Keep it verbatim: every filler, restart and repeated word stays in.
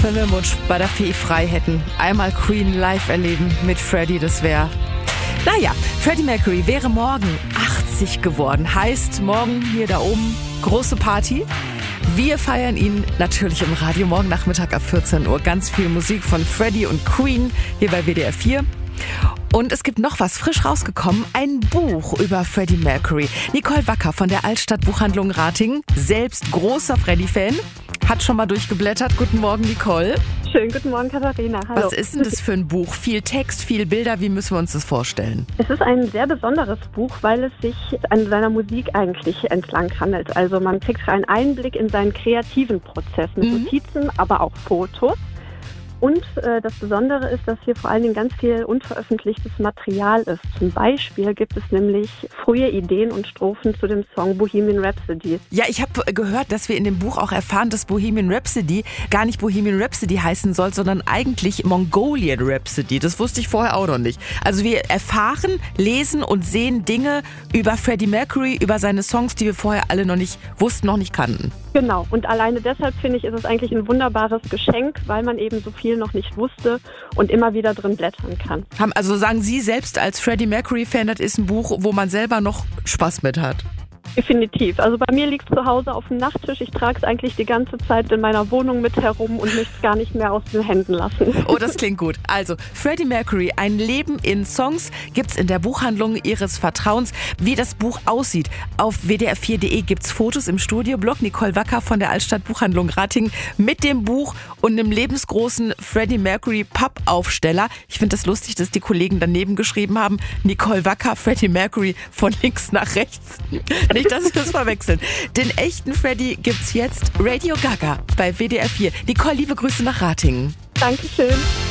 Wenn wir Mutsch bei der Fee frei hätten, einmal Queen live erleben mit Freddie, das wäre... Naja, Freddie Mercury wäre morgen achtzig geworden. Heißt, morgen hier da oben große Party. Wir feiern ihn natürlich im Radio morgen Nachmittag ab vierzehn Uhr. Ganz viel Musik von Freddie und Queen hier bei W D R vier. Und es gibt noch was frisch rausgekommen, ein Buch über Freddie Mercury. Nicole Wacker von der Altstadt Buchhandlung Ratingen, selbst großer Freddie-Fan, hat schon mal durchgeblättert. Guten Morgen, Nicole. Schönen guten Morgen, Katharina. Hallo. Was ist denn das für ein Buch? Viel Text, viel Bilder, wie müssen wir uns das vorstellen? Es ist ein sehr besonderes Buch, weil es sich an seiner Musik eigentlich entlang handelt. Also man kriegt einen Einblick in seinen kreativen Prozess mit mhm. Notizen, aber auch Fotos. Und äh, das Besondere ist, dass hier vor allen Dingen ganz viel unveröffentlichtes Material ist. Zum Beispiel gibt es nämlich frühe Ideen und Strophen zu dem Song Bohemian Rhapsody. Ja, ich habe gehört, dass wir in dem Buch auch erfahren, dass Bohemian Rhapsody gar nicht Bohemian Rhapsody heißen soll, sondern eigentlich Mongolian Rhapsody. Das wusste ich vorher auch noch nicht. Also wir erfahren, lesen und sehen Dinge über Freddie Mercury, über seine Songs, die wir vorher alle noch nicht wussten, noch nicht kannten. Genau, und alleine deshalb finde ich, ist es eigentlich ein wunderbares Geschenk, weil man eben so viel noch nicht wusste und immer wieder drin blättern kann. Also sagen Sie selbst als Freddie Mercury-Fan, das ist ein Buch, wo man selber noch Spaß mit hat? Definitiv. Also bei mir liegt es zu Hause auf dem Nachttisch. Ich trage es eigentlich die ganze Zeit in meiner Wohnung mit herum und möchte es gar nicht mehr aus den Händen lassen. Oh, das klingt gut. Also Freddie Mercury, ein Leben in Songs, gibt's in der Buchhandlung Ihres Vertrauens. Wie das Buch aussieht, auf w d r vier punkt d e gibt's Fotos im Studioblog. Nicole Wacker von der Altstadt Buchhandlung Ratingen mit dem Buch und einem lebensgroßen Freddie Mercury Pappaufsteller. Ich finde das lustig, dass die Kollegen daneben geschrieben haben, Nicole Wacker, Freddie Mercury von links nach rechts. Nicht, dass wir es verwechseln. Den echten Freddie gibt's jetzt Radio Gaga bei W D R vier. Nicole, liebe Grüße nach Ratingen. Dankeschön.